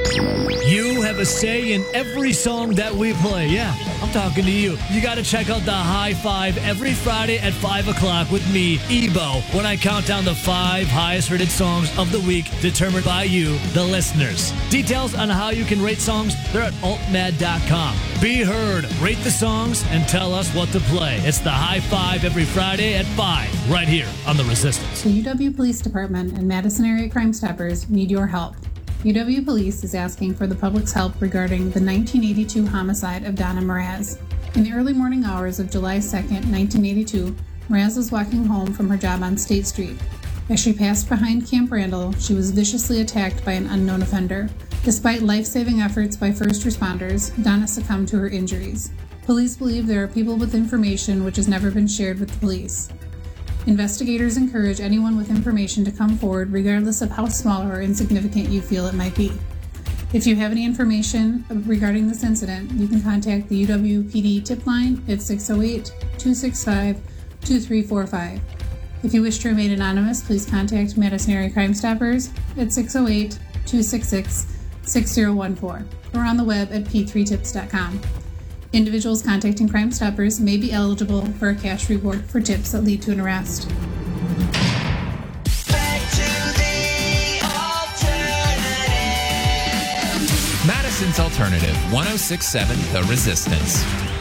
You have a say in every song that we play. Yeah, I'm talking to you. You got to check out the High Five every Friday at 5 o'clock with me, Ebo, when I count down the 5 highest rated songs of the week determined by you, the listeners. Details on how you can rate songs, they're at altmad.com. Be heard, rate the songs, and tell us what to play. It's the High Five every Friday at 5, right here on The Resistance. The UW Police Department and Madison Area Crime Stoppers need your help. UW Police is asking for the public's help regarding the 1982 homicide of Donna Mraz. In the early morning hours of July 2nd, 1982, Mraz was walking home from her job on State Street. As she passed behind Camp Randall, she was viciously attacked by an unknown offender. Despite life-saving efforts by first responders, Donna succumbed to her injuries. Police believe there are people with information which has never been shared with the police. Investigators encourage anyone with information to come forward regardless of how small or insignificant you feel it might be. If you have any information regarding this incident, you can contact the UW PD tip line at 608-265-2345. If you wish to remain anonymous, please contact Madison Area Crime Stoppers at 608-266-6014 or on the web at p3tips.com. Individuals contacting Crime Stoppers may be eligible for a cash reward for tips that lead to an arrest. Back to the alternative. Madison's Alternative, 106.7 The Resistance.